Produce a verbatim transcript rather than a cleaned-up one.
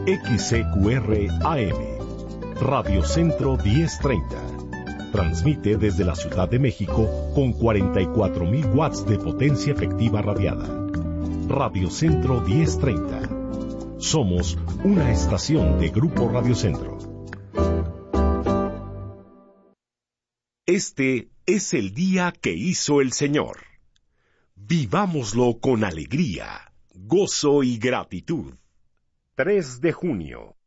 X C Q R A M, Radio Centro diez treinta. Transmite desde la Ciudad de México con cuarenta y cuatro mil watts de potencia efectiva radiada. Radio Centro diez treinta. Somos una estación de Grupo Radio Centro. Este es el día que hizo el Señor. Vivámoslo con alegría, gozo y gratitud. tres de junio.